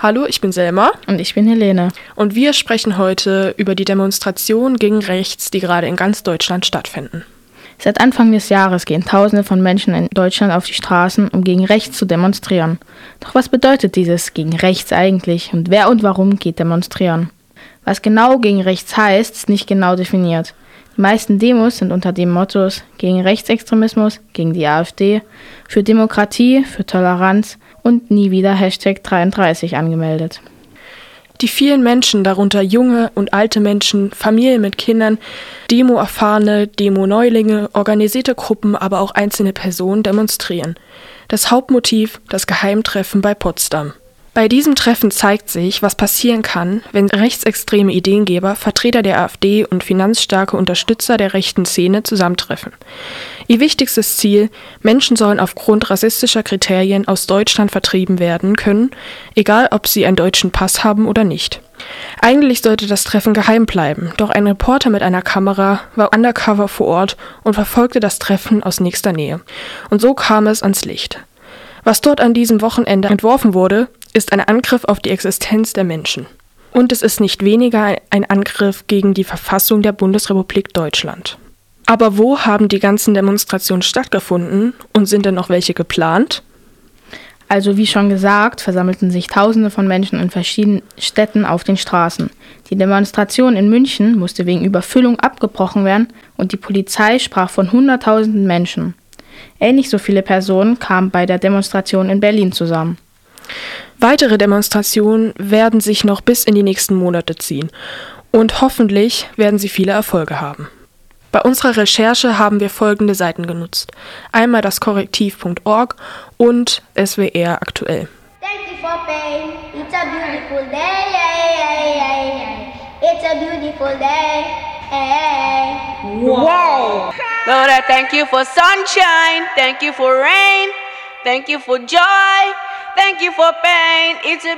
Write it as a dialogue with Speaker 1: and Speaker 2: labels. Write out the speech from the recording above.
Speaker 1: Hallo, ich bin Selma.
Speaker 2: Und ich bin Helene.
Speaker 1: Und wir sprechen heute über die Demonstrationen gegen rechts, die gerade in ganz Deutschland stattfinden.
Speaker 2: Seit Anfang des Jahres gehen Tausende von Menschen in Deutschland auf die Straßen, um gegen rechts zu demonstrieren. Doch was bedeutet dieses gegen rechts eigentlich und wer und warum geht demonstrieren? Was genau gegen rechts heißt, ist nicht genau definiert. Die meisten Demos sind unter dem Mottos gegen Rechtsextremismus, gegen die AfD, für Demokratie, für Toleranz und nie wieder #33 angemeldet.
Speaker 1: Die vielen Menschen, darunter junge und alte Menschen, Familien mit Kindern, Demo-Erfahrene, Demo-Neulinge, organisierte Gruppen, aber auch einzelne Personen demonstrieren. Das Hauptmotiv, das Geheimtreffen bei Potsdam. Bei diesem Treffen zeigt sich, was passieren kann, wenn rechtsextreme Ideengeber, Vertreter der AfD und finanzstarke Unterstützer der rechten Szene zusammentreffen. Ihr wichtigstes Ziel: Menschen sollen aufgrund rassistischer Kriterien aus Deutschland vertrieben werden können, egal ob sie einen deutschen Pass haben oder nicht. Eigentlich sollte das Treffen geheim bleiben, doch ein Reporter mit einer Kamera war undercover vor Ort und verfolgte das Treffen aus nächster Nähe. Und so kam es ans Licht. Was dort an diesem Wochenende entworfen wurde, ist ein Angriff auf die Existenz der Menschen. Und es ist nicht weniger ein Angriff gegen die Verfassung der Bundesrepublik Deutschland. Aber wo haben die ganzen Demonstrationen stattgefunden und sind denn noch welche geplant?
Speaker 2: Also wie schon gesagt, versammelten sich Tausende von Menschen in verschiedenen Städten auf den Straßen. Die Demonstration in München musste wegen Überfüllung abgebrochen werden und die Polizei sprach von Hunderttausenden Menschen. Ähnlich so viele Personen kamen bei der Demonstration in Berlin zusammen.
Speaker 1: Weitere Demonstrationen werden sich noch bis in die nächsten Monate ziehen und hoffentlich werden sie viele Erfolge haben. Bei unserer Recherche haben wir folgende Seiten genutzt. Einmal das Korrektiv.org und SWR aktuell.
Speaker 3: Thank you for paying. It's a beautiful day. It's a beautiful day.
Speaker 4: Wow! Lord, I thank you for sunshine. Thank you for rain. Thank you for joy. Thank you for pain. It's a